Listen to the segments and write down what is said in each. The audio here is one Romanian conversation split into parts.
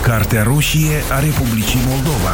Cartea roșie a Republicii Moldova.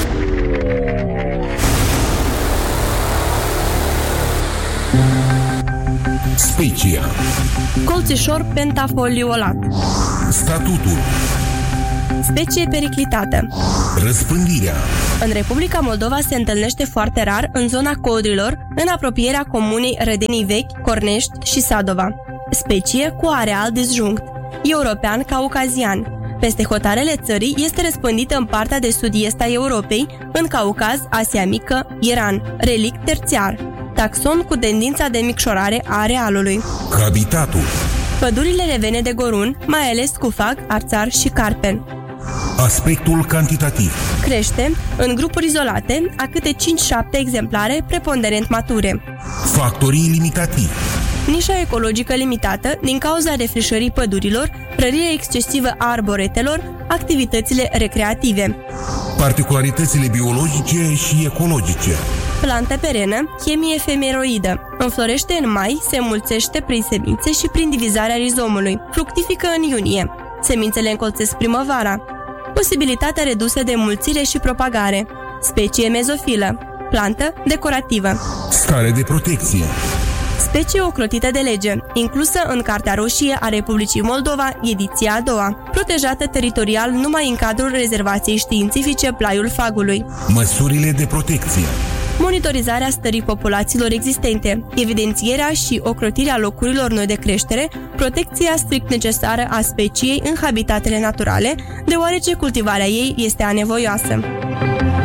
Specia. Colțișor pentafoliolat. Statutul. Specie periclitată. Răspândirea. În Republica Moldova se întâlnește foarte rar în zona Codrilor, în apropierea comunei Rădenii Vechi, Cornești și Sadova. Specie cu areal disjunct. European caucazian. Peste hotarele țării este răspândită în partea de sud-est a Europei, în Caucaz, Asia Mică, Iran. Relict terțiar. Taxon cu tendința de micșorare a arealului. Habitatul. Pădurile revene de gorun, mai ales cu fag, arțar și carpen. Aspectul cantitativ. Crește în grupuri izolate, a câte 5-7 exemplare preponderent mature. Factorii limitativi. Nișa ecologică limitată din cauza defrișării pădurilor, prărirea excesivă a arboretelor, activitățile recreative. Particularitățile biologice și ecologice. Plantă perenă, chemie efemeroidă. Înflorește în mai, se înmulțește prin semințe și prin divizarea rizomului. Fructifică în iunie. Semințele încolțesc primăvara. Posibilitatea redusă de înmulțire și propagare. Specie mezofilă. Plantă decorativă. Stare de protecție. Specie ocrotită de lege, inclusă în Cartea Roșie a Republicii Moldova, ediția a doua, protejată teritorial numai în cadrul rezervației științifice Plaiul Fagului. Măsurile de protecție. Monitorizarea stării populațiilor existente, evidențierea și ocrotirea locurilor noi de creștere, protecția strict necesară a speciei în habitatele naturale, deoarece cultivarea ei este anevoioasă.